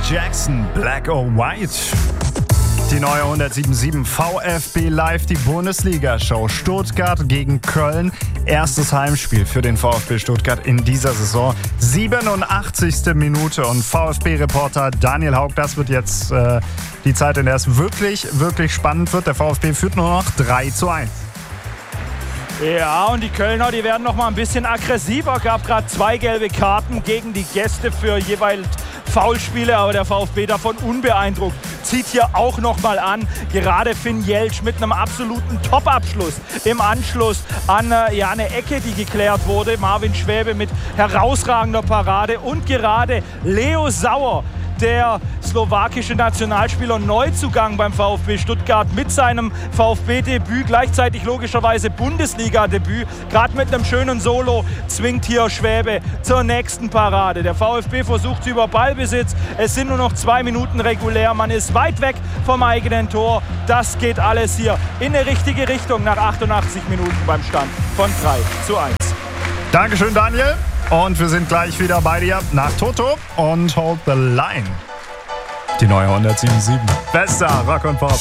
Jackson, Black or White. Die neue 107.7 VfB Live, die Bundesliga-Show. Stuttgart gegen Köln. Erstes Heimspiel für den VfB Stuttgart in dieser Saison. 87. Minute und VfB-Reporter Daniel Haug, das wird jetzt die Zeit, in der es wirklich, wirklich spannend wird. Der VfB führt nur noch 3:1. Ja, und die Kölner, die werden noch mal ein bisschen aggressiver. Gab gerade 2 gelbe Karten gegen die Gäste für jeweils Foulspiele, aber der VfB davon unbeeindruckt. Zieht hier auch noch mal an. Gerade Finn Jeltsch mit einem absoluten Top-Abschluss im Anschluss an eine Ecke, die geklärt wurde. Marvin Schwäbe mit herausragender Parade und gerade Leo Sauer, der slowakische Nationalspieler, Neuzugang beim VfB Stuttgart mit seinem VfB-Debüt, gleichzeitig logischerweise Bundesliga-Debüt, gerade mit einem schönen Solo, zwingt hier Schwäbe zur nächsten Parade. Der VfB versucht über Ballbesitz, es sind nur noch 2 Minuten regulär, man ist weit weg vom eigenen Tor. Das geht alles hier in eine richtige Richtung nach 88 Minuten beim Stand von 3:1. Dankeschön, Daniel. Und wir sind gleich wieder bei dir nach Toto und Hold the Line. Die neue 107.7. Bester Rock und Pop.